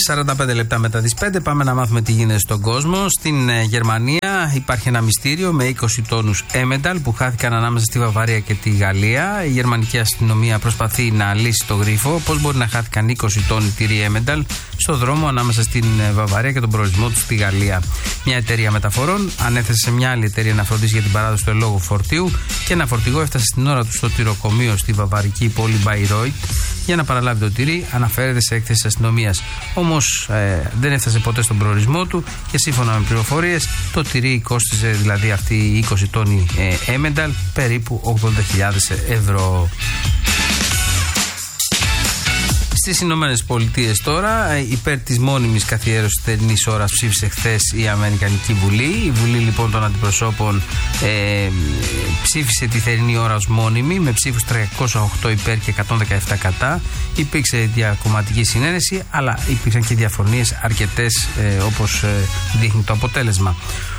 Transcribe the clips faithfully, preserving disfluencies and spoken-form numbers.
σαράντα πέντε λεπτά μετά τις πέντε πάμε να μάθουμε τι γίνεται στον κόσμο. Στην ε, Γερμανία υπάρχει ένα μυστήριο με είκοσι τόνους έμενταλ που χάθηκαν ανάμεσα στη Βαβαρία και τη Γαλλία. Η γερμανική αστυνομία προσπαθεί να λύσει το γρίφο. Πώς μπορεί να χάθηκαν είκοσι τόνοι τυρί έμενταλ στο δρόμο ανάμεσα στην Βαβαρία και τον προορισμό του στη Γαλλία. Μια εταιρεία μεταφορών ανέθεσε σε μια άλλη εταιρεία να φροντίσει για την παράδοση του ελόγου φορτίου και ένα φορτηγό έφτασε στην ώρα του στο τυροκομείο στη βαβαρική πόλη Μπαϊρόιτ για να παραλάβει το τυρί, αναφέρεται σε έκθεση της αστυνομίας. Όμως ε, δεν έφτασε ποτέ στον προορισμό του και σύμφωνα με πληροφορίες το τυρί κόστιζε, δηλαδή αυτή η είκοσι τόνοι ε, έμενταλ, περίπου ογδόντα χιλιάδες ευρώ. Στις Ηνωμένες Πολιτείες τώρα, υπέρ της μόνιμης καθιέρωσης θερινής ώρας ψήφισε χθες η Αμερικανική Βουλή. Η Βουλή λοιπόν των Αντιπροσώπων ε, ψήφισε τη θερινή ώρα ως μόνιμη με ψήφους τριακόσια οκτώ υπέρ και εκατόν δεκαεπτά κατά. Υπήρξε διακομματική συνένεση, αλλά υπήρξαν και διαφωνίες αρκετές ε, όπως ε, δείχνει το αποτέλεσμα.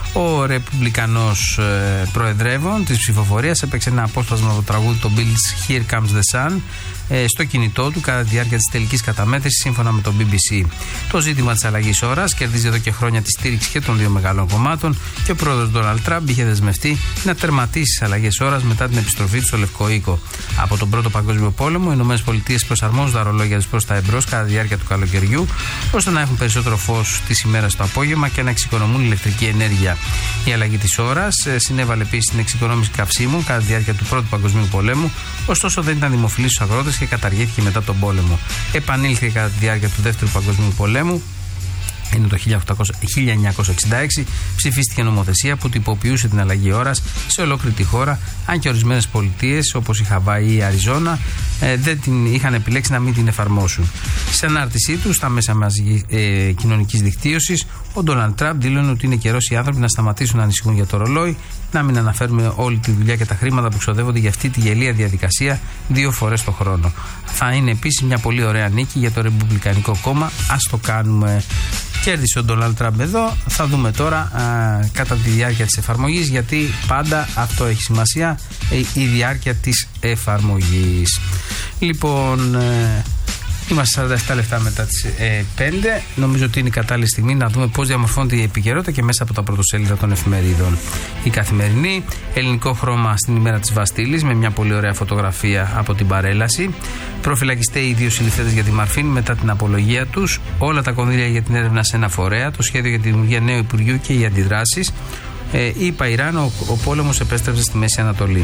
Ο Ρεπουμπλικανός ε, προεδρεύων της ψηφοφορίας έπαιξε ένα απόσπασμα από το τραγούδι το Bills Here Comes the Sun ε, στο κινητό του κατά τη διάρκεια της τελικής καταμέτρησης σύμφωνα με το μπι μπι σι. Το ζήτημα της αλλαγής ώρας κερδίζει εδώ και χρόνια τη στήριξη και των δύο μεγάλων κομμάτων και ο πρόεδρος Ντόναλντ Τραμπ είχε δεσμευτεί να τερματίσει τις αλλαγές ώρας μετά την επιστροφή του στο Λευκό Οίκο. Από τον Πρώτο Παγκόσμιο Πόλεμο, οι Ηνωμένες Πολιτείες προσαρμόζουν τα ρολόγια τους προς τα εμπρός κατά τη διάρκεια του καλοκαιριού, ώστε να έχουν περισσότερο φως τη ημέρα το απόγευμα και να εξοικονομούν ηλεκτρική ενέργεια. Η αλλαγή της ώρας συνέβαλε επίσης στην εξοικονόμηση καυσίμων κατά τη διάρκεια του Πρώτου Παγκοσμίου Πολέμου, ωστόσο δεν ήταν δημοφιλής στους αγρότες και καταργήθηκε μετά τον πόλεμο. Επανήλθε κατά τη διάρκεια του Δεύτερου Παγκοσμίου Πολέμου. Είναι το χίλια εννιακόσια εξήντα έξι, ψηφίστηκε νομοθεσία που τυποποιούσε την αλλαγή ώρας σε ολόκληρη τη χώρα, αν και ορισμένες πολιτείες όπως η Χαβάη ή η Αριζόνα ε, δεν την είχαν επιλέξει να μην την εφαρμόσουν. Σε ανάρτησή του στα μέσα μαζικής ε, κοινωνικής δικτύωσης, ο Ντόναλντ Τραμπ δήλωνε ότι είναι καιρός οι άνθρωποι να σταματήσουν να ανησυχούν για το ρολόι, να μην αναφέρουμε όλη τη δουλειά και τα χρήματα που ξοδεύονται για αυτή τη γελία διαδικασία δύο φορές το χρόνο. Θα είναι επίσης μια πολύ ωραία νίκη για το Ρεπουμπλικανικό κόμμα. Ας το κάνουμε. Κέρδισε ο Ντόναλντ Τραμπ εδώ. Θα δούμε τώρα α, κατά τη διάρκεια της εφαρμογής, γιατί πάντα αυτό έχει σημασία, η, η διάρκεια της εφαρμογής. Λοιπόν, ε, είμαστε σαράντα επτά λεπτά μετά τις ε, πέντε. Νομίζω ότι είναι η κατάλληλη στιγμή να δούμε πώς διαμορφώνεται η επικαιρότητα και μέσα από τα πρωτοσέλιδα των εφημερίδων. Η Καθημερινή, ελληνικό χρώμα στην ημέρα της Βαστίλης με μια πολύ ωραία φωτογραφία από την παρέλαση. Προφυλακιστέ οι δύο συλληφθέντες για τη Μαρφίν μετά την απολογία τους. Όλα τα κονδύλια για την έρευνα σε ένα φορέα. Το σχέδιο για τη δημιουργία νέου Υπουργείου και οι αντιδράσεις. Ε, είπα Ιράν, ο, ο πόλεμος επέστρεψε στη Μέση Ανατολή.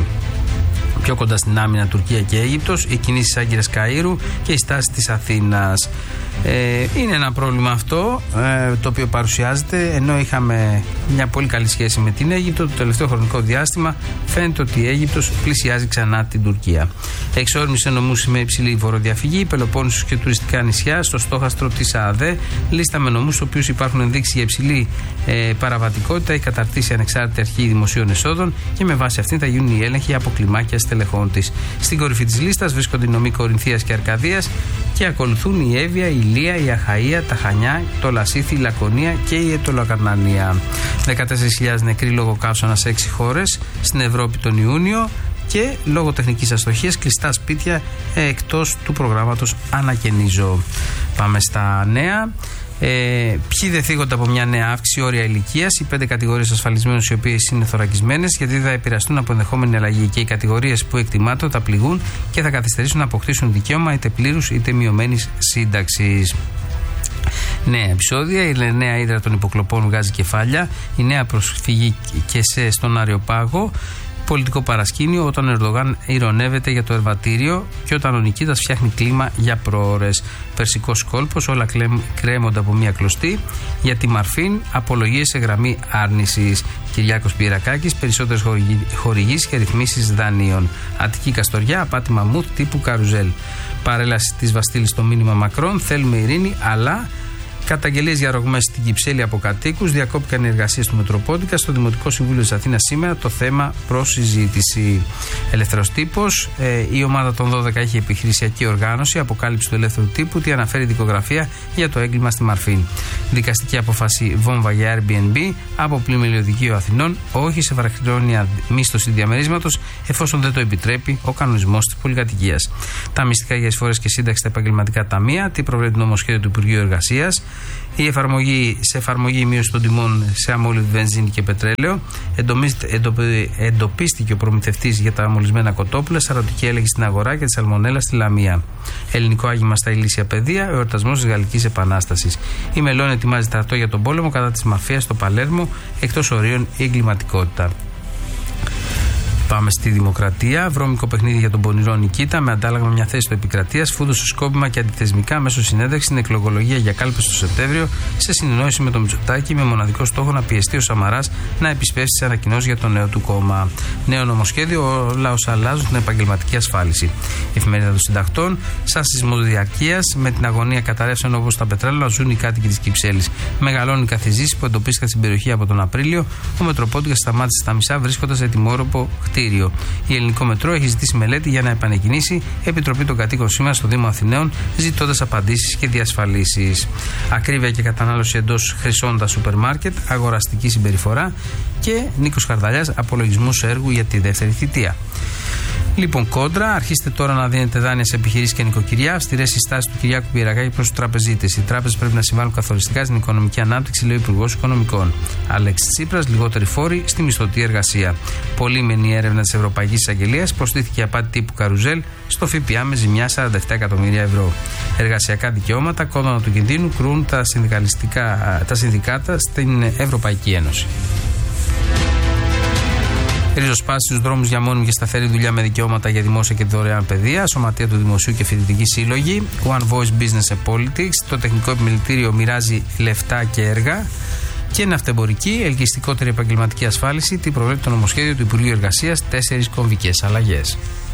Πιο κοντά στην άμυνα Τουρκία και Αίγυπτος, οι κινήσεις Άγκυρας Καΐρου και η στάση της Αθήνας. Ε, είναι ένα πρόβλημα αυτό ε, το οποίο παρουσιάζεται, ενώ είχαμε μια πολύ καλή σχέση με την Αίγυπτο. Το τελευταίο χρονικό διάστημα φαίνεται ότι η Αίγυπτος πλησιάζει ξανά την Τουρκία. Εξόρμησε νομούς με υψηλή φοροδιαφυγή, Πελοπόννησος και τουριστικά νησιά στο στόχαστρο της ΑΑΔΕ. Λίστα με νομούς στους οποίους υπάρχουν ενδείξεις για υψηλή ε, παραβατικότητα. Έχει καταρτήσει ανεξάρτητη αρχή δημοσίων εσόδων και με βάση αυτήν θα γίνουν οι έλεγχοι από κλιμάκια στελεχών της. Στην κορυφή της λίστας βρίσκονται οι νομοί Κορινθίας και Αρκαδίας και ακολουθούν η Εύβοια, η Ηλία, η Αχαΐα, τα Χανιά, το Λασίθι, η Λακωνία και η Αιτωλοκαρνανία. δεκατέσσερις χιλιάδες νεκροί λόγω καύσωνα σε έξι χώρες στην Ευρώπη τον Ιούνιο και λόγω τεχνικής αστοχίας κλειστά σπίτια ε, εκτός του προγράμματος Ανακαινίζω. Πάμε στα νέα. Ε, ποιοι δεν θίγονται από μια νέα αύξηση όρια ηλικίας? Οι πέντε κατηγορίες ασφαλισμένους οι οποίες είναι θωρακισμένες, γιατί θα επηρεαστούν από ενδεχόμενη αλλαγή, και οι κατηγορίες που εκτιμάτων θα πληγούν και θα καθυστερήσουν να αποκτήσουν δικαίωμα είτε πλήρους είτε μειωμένης σύνταξης. Νέα επεισόδια. Η νέα ύδρα των υποκλοπών βγάζει κεφάλια. Η νέα προσφυγή και σε στον Αριοπάγο. Πολιτικό παρασκήνιο όταν ο Ερντογάν ειρωνεύεται για το Ερβατήριο και όταν ο Νικήτας φτιάχνει κλίμα για προώρες. Περσικός κόλπος, όλα κρέμονται από μία κλωστή. Για τη Μαρφίν, απολογίες σε γραμμή άρνησης. Κυριάκος Πιερακάκης, περισσότερες χορηγήσεις και ρυθμίσεις δανείων. Αττική Καστοριά, απάτη μαμούθ τύπου καρουζέλ. Παρέλαση της Βαστίλης στο μήνυμα Μακρόν, θέλουμε ειρήνη, αλλά καταγγελίες για ρογμές στην Κυψέλη από κατοίκους. Διακόπηκαν οι εργασίες του Μετροπόντικα. Στο Δημοτικό Συμβούλιο της Αθήνας σήμερα το θέμα προς συζήτηση. Ελεύθερος τύπος. Ε, η ομάδα των δώδεκα έχει επιχειρησιακή οργάνωση. Αποκάλυψη του ελεύθερου τύπου. Τι αναφέρει η δικογραφία για το έγκλημα στη Μαρφίν. Δικαστική απόφαση βόμβα για Airbnb από Πλημμυλιωδικείο Αθηνών. Όχι σε βραχυδρόνια μίσθωση διαμερίσματος, εφόσον δεν το επιτρέπει ο κανονισμός της πολυκατοικίας. Τα μυστικά για εισφορές και σύνταξη στα επαγγελματικά ταμεία. Τι προβλέπει το νομοσχέδιο του Υπουργείου Εργασίας. Η εφαρμογή, σε εφαρμογή η μείωση των τιμών σε αμόλυβη βενζίνη και πετρέλαιο. Εντοπίστηκε ο προμηθευτής για τα μολυσμένα κοτόπουλα, σαρωτική έλεγχη στην αγορά και τη σαλμονέλα στη Λαμία. Ελληνικό άγημα στα ηλίσια παιδεία, εορτασμός της Γαλλικής Επανάστασης. Η Μελώνη ετοιμάζει στρατό για τον πόλεμο κατά της μαφίας στο Παλέρμο, εκτός ορίων η εγκληματικότητα. Πάμε στη Δημοκρατία. Βρώμικο παιχνίδι για τον πονηρό Νικήτα με αντάλλαγμα μια θέση του Επικρατείας. Φούδωσε σκόπιμα και αντιθεσμικά μέσω συνέντευξη στην εκλογολογία για κάλπες το Σεπτέμβριο, σε συνεννόηση με τον Μητσοτάκη, με μοναδικό στόχο να πιεστεί ο Σαμαράς να επισπεύσει τις ανακοινώσεις για το νέο του κόμμα. Νέο νομοσχέδιο, όλα όσα αλλάζουν την επαγγελματική ασφάλιση. Η εφημερίδα των συντακτών, σαν σεισμοδιαρκείας, με την αγωνία καταρρεύσεων όπως τα πετρέλαια, να ζουν οι κάτοικοι της Κυψέλης. Μεγαλώνει η καθιζήση που εντοπίστηκαν στην περιοχή από τον Απρίλιο. Ο Μετροπόλιτικας σταμάτησε στα μισά βρίσκοντας ετοιμόρροπο κτίριο. Η Ελληνικό Μετρό έχει ζητήσει μελέτη για να επανεκκινήσει Επιτροπή των Κατοίκων σήμερα στο Δήμο Αθηναίων, ζητώντας απαντήσεις και διασφαλίσεις. Ακρίβεια και κατανάλωση εντός χρυσώντα σούπερ μάρκετ, αγοραστική συμπεριφορά και Νίκος Χαρδαλιάς, απολογισμούς έργου για τη δεύτερη θητεία. Λοιπόν, κόντρα, αρχίστε τώρα να δίνετε δάνεια σε επιχειρήσεις και νοικοκυριά. Αυστηρές συστάσεις του Κυριάκου Πυραγάκη προς τους τραπεζίτες. Οι τράπεζες πρέπει να συμβάλλουν καθοριστικά στην οικονομική ανάπτυξη, λέει ο Υπουργός Οικονομικών. Αλέξης Τσίπρας, λιγότεροι φόροι στη μισθωτή εργασία. Πολύμενη έρευνα της Ευρωπαϊκής Εισαγγελίας, προστίθηκε απάτη τύπου καρουζέλ στο ΦΠΑ με ζημιά σαράντα επτά εκατομμύρια ευρώ. Εργασιακά δικαιώματα, κόδωνα του κινδύνου, κρούν τα, τα συνδικάτα στην Ευρωπαϊκή Ένωση. Ριζοσπάσεις στους δρόμους για μόνιμη και σταθερή δουλειά με δικαιώματα για δημόσια και δωρεάν παιδεία, Σωματεία του Δημοσίου και Φοιτητική Σύλλογη, One Voice Business and Politics, το Τεχνικό Επιμελητήριο μοιράζει λεφτά και έργα και ναυτεμπορική, ελκυστικότερη επαγγελματική ασφάλιση, τι προβλέπει το νομοσχέδιο του Υπουργείου Εργασίας, τέσσερις κομβικές αλλαγές.